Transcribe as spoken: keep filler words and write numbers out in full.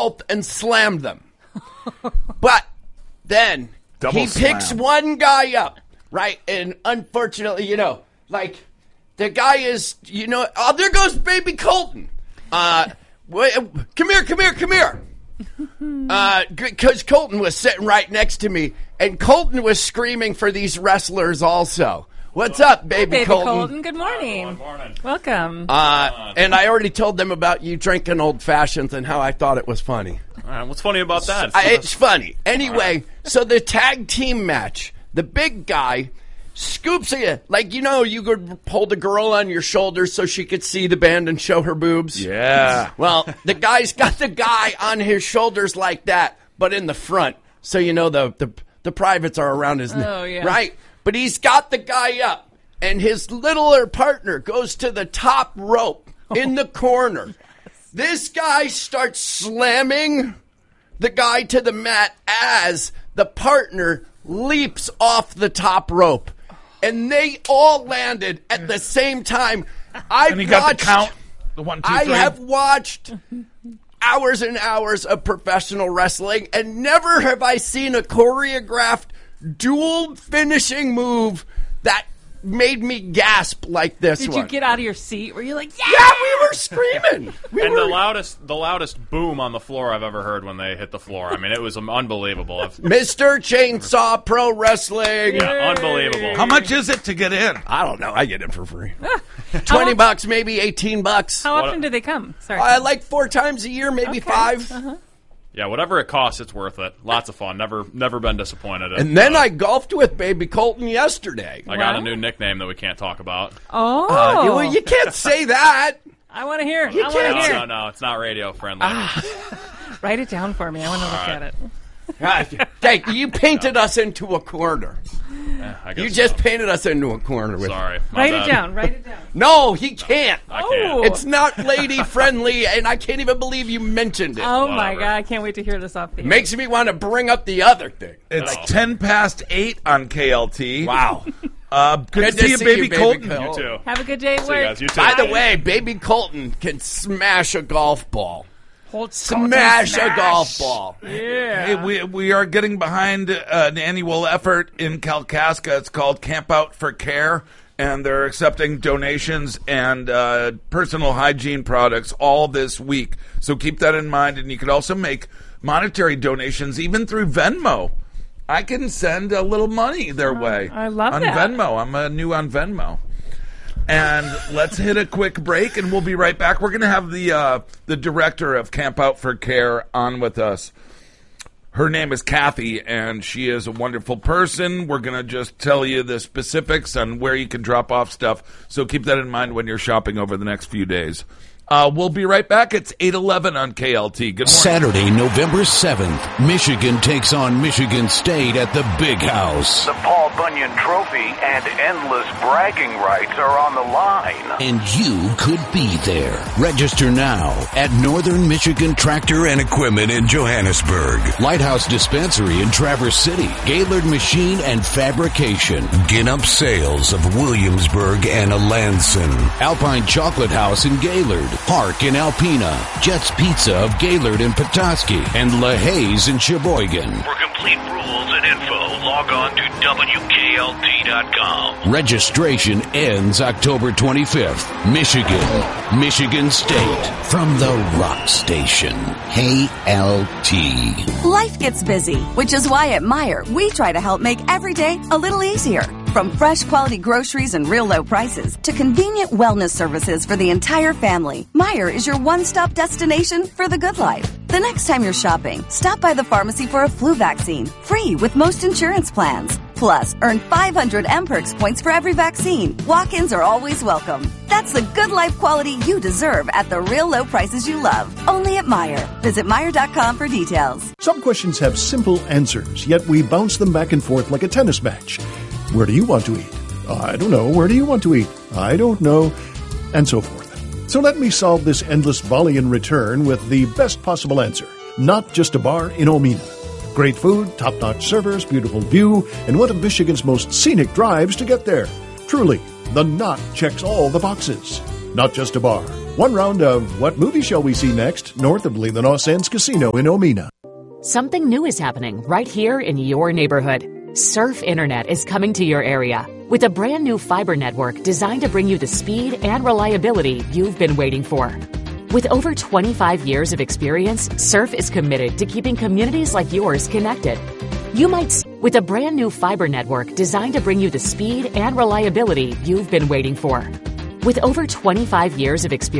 both and slammed them. But then Double he slam. picks one guy up, right? And unfortunately, you know, like the guy is, you know, oh, there goes baby Colton. Uh, wait, come here, come here, come here. Uh, because Colton was sitting right next to me, and Colton was screaming for these wrestlers also. What's up, baby, Hey, baby Colton? Colton? Good morning. Good morning. Welcome. Uh, and I already told them about you drinking old fashions and how I thought it was funny. All right, what's funny about that? I, it's funny. Anyway, so the tag team match, the big guy scoops you. Like, you know, you could hold a girl on your shoulder so she could see the band and show her boobs. Yeah. Well, the guy's got the guy on his shoulders like that, but in the front. So, you know, the the, the privates are around his neck. Oh, yeah. Right? But he's got the guy up, and his littler partner goes to the top rope in the corner. Yes. This guy starts slamming the guy to the mat as the partner leaps off the top rope. And they all landed at the same time. I've And he got watched, the count. The one, two, I three. have watched hours and hours of professional wrestling, and never have I seen a choreographed dual finishing move that made me gasp like this Did one. you get out of your seat? Were you like, yeah? Yeah, we were screaming. We and were, the loudest, the loudest boom on the floor I've ever heard when they hit the floor. I mean, it was unbelievable. I've- Mister Chainsaw Pro Wrestling. yeah, unbelievable. How much is it to get in? I don't know. I get it for free. Twenty bucks, maybe eighteen bucks. How What- often do they come? Sorry. Uh, like four times a year, maybe Okay. five. Uh-huh. Yeah, whatever it costs, it's worth it. Lots of fun. Never, never been disappointed. And then Uh, I golfed with baby Colton yesterday. I got Wow. a new nickname that we can't talk about. Oh. Uh, you, you can't say that. I want to hear it. You I want to can't No, hear no, it. no, it's not radio friendly. Write it down for me. I want to look right. at it. God, Dang, you painted us into a corner. Eh, I guess You just so. painted us into a corner. With Sorry. my Write bad. it down. Write it down. No, he can't. I can't. Oh. It's not lady friendly, and I can't even believe you mentioned it. Oh, my Whatever. God. I can't wait to hear this off the air. Makes me want to bring up the other thing. It's No. ten past eight on K L T. Wow. Uh, good, Good to see you, baby Colton. Colton. You too. Have a good day at See you work. guys. You too. By the way, baby Colton can smash a golf ball. Hold Smash a golf ball. Yeah. Hey, we we are getting behind uh, an annual effort in Kalkaska. It's called Camp Out for Care, and they're accepting donations and uh, personal hygiene products all this week. So keep that in mind, and you can also make monetary donations even through Venmo. I can send a little money their way. I love on that. Venmo. I'm uh, new on Venmo. And let's hit a quick break, and we'll be right back. We're going to have the uh, the director of Camp Out for Care on with us. Her name is Kathy, and she is a wonderful person. We're going to just tell you the specifics on where you can drop off stuff, so keep that in mind when you're shopping over the next few days. Uh, we'll be right back. It's eight eleven on K L T. Good morning. Saturday, November seventh, Michigan takes on Michigan State at the Big House. The Paul Bunyan Trophy and endless bragging rights are on the line. And you could be there. Register now at Northern Michigan Tractor and Equipment in Johannesburg, Lighthouse Dispensary in Traverse City, Gaylord Machine and Fabrication, Ginup Sales of Williamsburg and Alanson, Alpine Chocolate House in Gaylord, Park in Alpena, Jets Pizza of Gaylord and Petoskey, and LaHaye's in Sheboygan. For complete rules and info, log on to W K L T dot com. Registration ends October twenty-fifth. Michigan, Michigan State, from the Rock Station, K L T. Life gets busy, which is why at Meijer, we try to help make every day a little easier. From fresh quality groceries and real low prices to convenient wellness services for the entire family, Meijer is your one-stop destination for the good life. The next time you're shopping, stop by the pharmacy for a flu vaccine, free with most insurance plans. Plus, earn five hundred M Perks points for every vaccine. Walk-ins are always welcome. That's the good life quality you deserve at the real low prices you love. Only at Meijer. Visit Meijer dot com for details. Some questions have simple answers, yet we bounce them back and forth like a tennis match. Where do you want to eat? I don't know. Where do you want to eat? I don't know. And so forth. So let me solve this endless volley in return with the best possible answer. Not just a bar in Omena. Great food, top-notch servers, beautiful view, and one of Michigan's most scenic drives to get there. Truly, the Knot checks all the boxes. not just a bar. One round of What Movie Shall We See Next, north of Leelanau Sands Casino in Omina. Something new is happening right here in your neighborhood. Surf Internet is coming to your area with a brand new fiber network designed to bring you the speed and reliability you've been waiting for. With over twenty-five years of experience, Surf is committed to keeping communities like yours connected. You might s- with a brand new fiber network designed to bring you the speed and reliability you've been waiting for. With over twenty-five years of experience,